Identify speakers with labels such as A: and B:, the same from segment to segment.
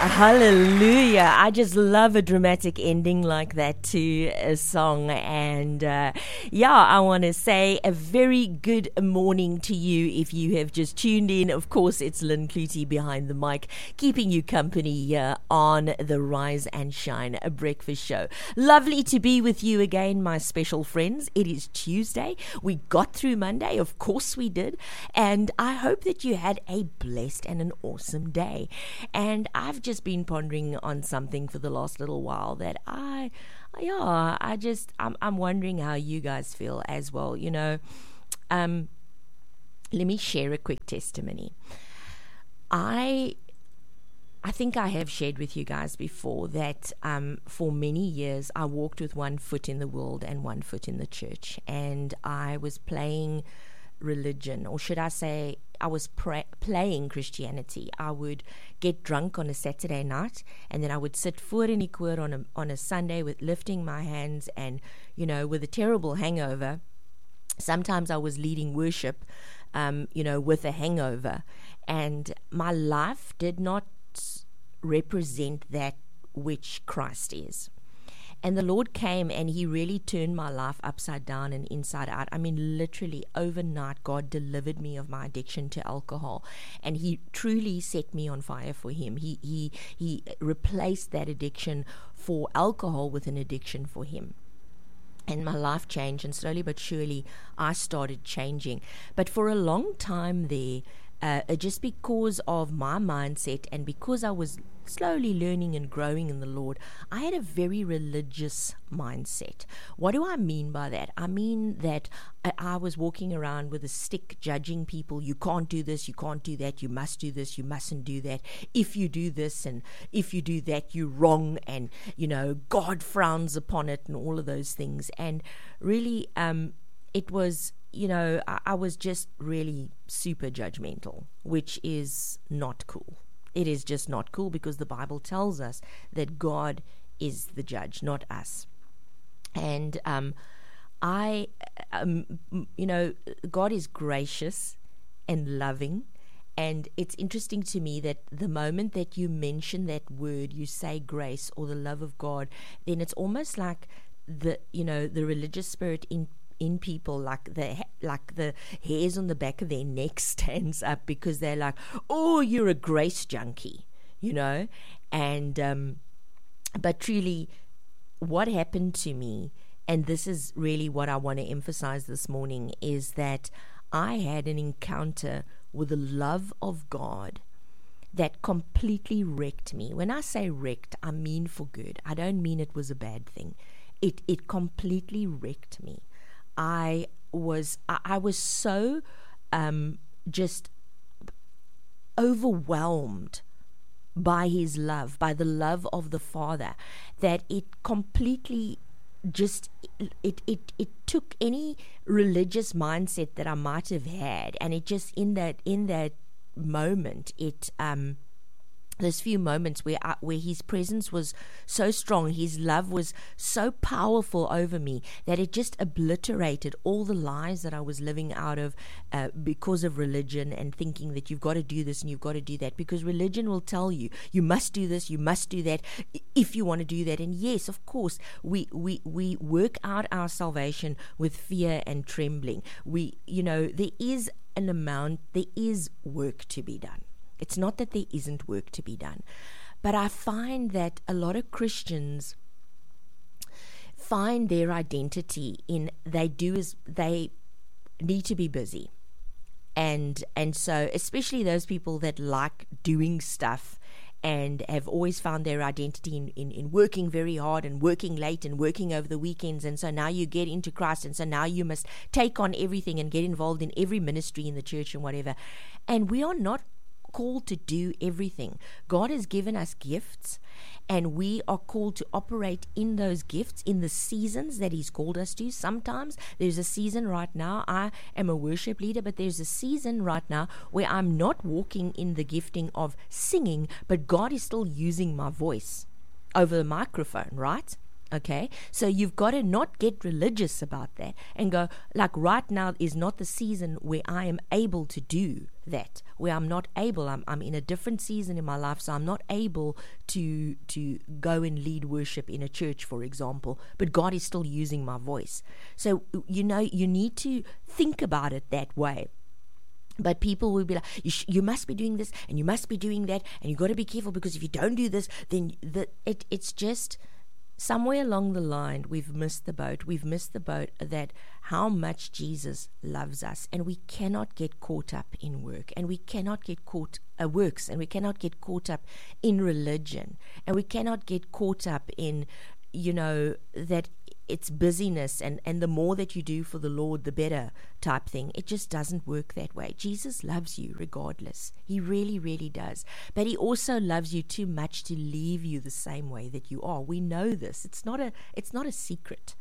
A: Hallelujah. I just love a dramatic ending like that to a song. And I want to say a very good morning to you if you have just tuned in. Of course, it's Lynn Clutie behind the mic, keeping you company here on the Rise and Shine, a breakfast show. Lovely to be with you again, my special friends. It is Tuesday. We got through Monday. Of course we did. And I hope that you had a blessed and an awesome day. And I've just been pondering on something for the last little while that I'm wondering how you guys feel as well. You know, let me share a quick testimony. I think I have shared with you guys before that for many years I walked with one foot in the world and one foot in the church, and I was playing religion, or should I say I was playing Christianity. I would get drunk on a Saturday night, and then I would sit voor in die koor on a Sunday with lifting my hands, and with a terrible hangover. Sometimes I was leading worship with a hangover, and my life did not represent that which Christ is. And the Lord came and He really turned my life upside down and inside out. I mean, literally overnight, God delivered me of my addiction to alcohol, and He truly set me on fire for Him. He replaced that addiction for alcohol with an addiction for Him. And my life changed, and slowly but surely I started changing. But for a long time there, just because of my mindset and because I was slowly learning and growing in the Lord, I had a very religious mindset. What do I mean by that? I mean that I was walking around with a stick judging people. You can't do this, you can't do that, you must do this, you mustn't do that. If you do this and if you do that, you're wrong, and God frowns upon it and all of those things. And really it was, I was just really super judgmental, which is not cool. It is just not cool, because the Bible tells us that God is the judge, not us. And God is gracious and loving. And it's interesting to me that the moment that you mention that word, you say grace or the love of God, then it's almost like the religious spirit in people, like the hairs on the back of their neck stands up, because they're like, oh, you're a grace junkie, and but truly what happened to me, and this is really what I want to emphasize this morning, is that I had an encounter with the love of God that completely wrecked me. When I say wrecked, I mean for good. I don't mean it was a bad thing. It completely wrecked me. I was so just overwhelmed by His love, by the love of the Father, that it completely just it took any religious mindset that I might have had, and it just in that moment those few moments where His presence was so strong, His love was so powerful over me, that it just obliterated all the lies that I was living out of because of religion, and thinking that you've got to do this and you've got to do that, because religion will tell you, you must do this, you must do that, if you want to do that. And yes, of course, we work out our salvation with fear and trembling. There is work to be done. It's not that there isn't work to be done. But I find that a lot of Christians find their identity in they need to be busy. And so especially those people that like doing stuff and have always found their identity in working very hard and working late and working over the weekends. And so now you get into Christ, and so now you must take on everything and get involved in every ministry in the church and whatever. And we are not called to do everything. God has given us gifts, and we are called to operate in those gifts in the seasons that He's called us to. Sometimes there's a season right now, I am a worship leader, but there's a season right now where I'm not walking in the gifting of singing, but God is still using my voice over the microphone, right? Okay, so you've got to not get religious about that and go, like, right now is not the season where I am able to do that, where I'm not able, I'm in a different season in my life, so I'm not able to go and lead worship in a church, for example, but God is still using my voice. So, you need to think about it that way. But people will be like, you must be doing this, and you must be doing that, and you've got to be careful, because if you don't do this, then it's just... Somewhere along the line, we've missed the boat. We've missed the boat that how much Jesus loves us, and we cannot get caught up in work, and we cannot get caught works, and we cannot get caught up in religion, and we cannot get caught up in, that it's busyness, and the more that you do for the Lord, the better type thing. It just doesn't work that way. Jesus loves you regardless. He really, really does. But he also loves you too much to leave you the same way that you are. We know this. It's not a secret.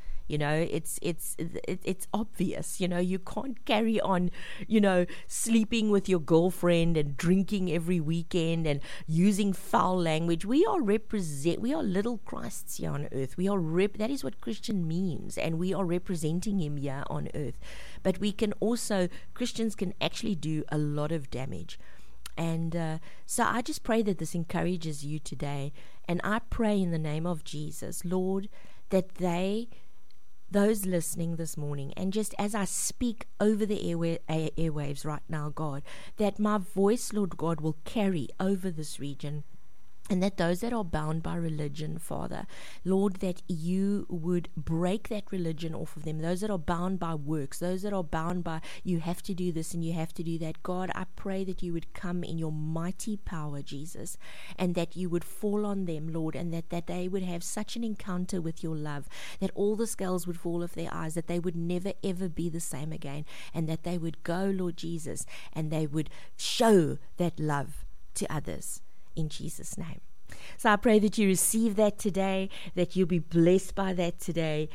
A: It's obvious. You can't carry on, sleeping with your girlfriend and drinking every weekend and using foul language. We are little Christs here on earth. That is what Christian means, and we are representing him here on earth. But Christians can actually do a lot of damage. And so I just pray that this encourages you today. And I pray in the name of Jesus, Lord, that those listening this morning, and just as I speak over the airwaves right now, God, that my voice, Lord God, will carry over this region, and that those that are bound by religion, Father, Lord, that you would break that religion off of them. Those that are bound by works, those that are bound by you have to do this and you have to do that, God, I pray that you would come in your mighty power, Jesus, and that you would fall on them, Lord, and that they would have such an encounter with your love, that all the scales would fall off their eyes, that they would never ever be the same again, and that they would go, Lord Jesus, and they would show that love to others. In Jesus' name. So I pray that you receive that today, that you'll be blessed by that today.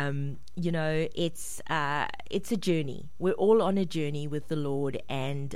A: It's a journey. We're all on a journey with the Lord, and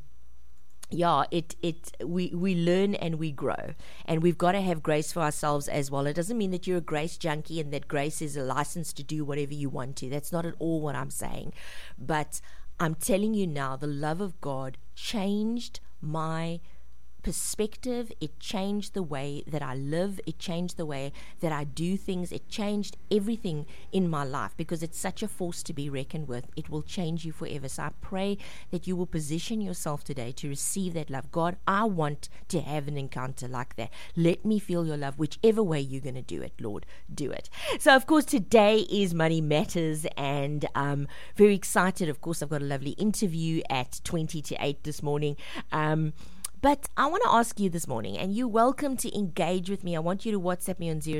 A: we learn and we grow, and we've got to have grace for ourselves as well. It doesn't mean that you're a grace junkie and that grace is a license to do whatever you want to. That's not at all what I'm saying. But I'm telling you now, the love of God changed my perspective. It changed the way that I live. It changed the way that I do things. It changed everything in my life, because it's such a force to be reckoned with. It will change you forever. So I pray that you will position yourself today to receive that love. God, I want to have an encounter like that. Let me feel your love. Whichever way you're going to do it, Lord, do it. So of course today is Money Matters, and I'm very excited. Of course, I've got a lovely interview at 20 to 8 this morning. But I want to ask you this morning, and you're welcome to engage with me. I want you to WhatsApp me on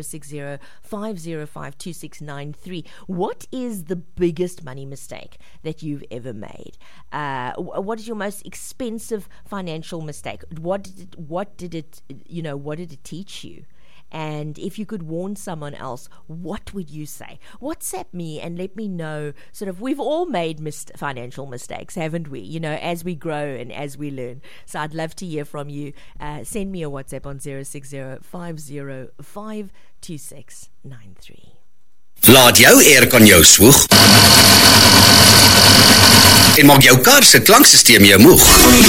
A: 060-505-2693. What is the biggest money mistake that you've ever made? What is your most expensive financial mistake? What did it teach you? And if you could warn someone else, what would you say? WhatsApp me and let me know. Sort of, we've all made financial mistakes, haven't we? As we grow and as we learn. So I'd love to hear from you. Send me a WhatsApp on 060-505-2693.
B: Laat jou aircon jou swoeg en maak jou kar se klanksysteem jou moeg.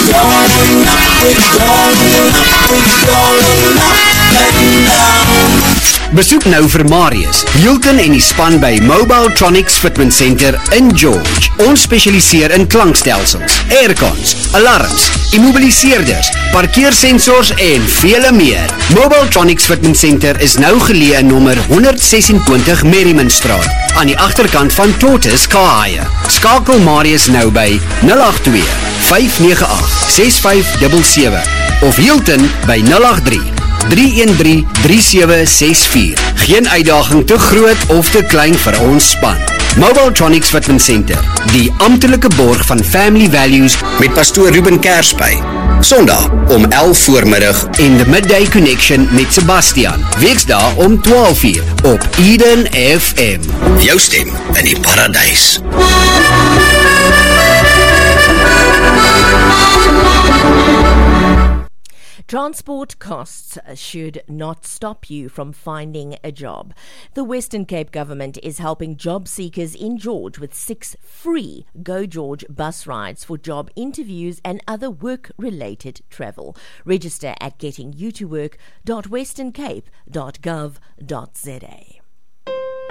B: Besoek nou vir Marius, Hilton en die span by Mobile Tronics Fitment Center in George. Ons spesialiseer in klankstelsels, aircons, alarms, immobiliseerders, parkeersensors en vele meer. Mobile Tronics Fitment Center is nou geleë in nommer 126 Merrimanstraat, aan die agterkant van Tortoise Car Hire. Skakel Marius nou by 082 598 6577 of Hilton by 083-313-3764. Geen uitdaging te groot of te klein vir ons span. Mobile Tronics Fitment Center, die amptelike borg van Family Values met pastoor Ruben Kersby. Sondag om 11 voormiddag en The Midday Connection met Sebastian. Weksdae om 12 uur op Eden FM. Jou stem in die paradijs.
A: Transport costs should not stop you from finding a job. The Western Cape government is helping job seekers in George with 6 free Go George bus rides for job interviews and other work-related travel. Register at gettingyoutowork.westerncape.gov.za.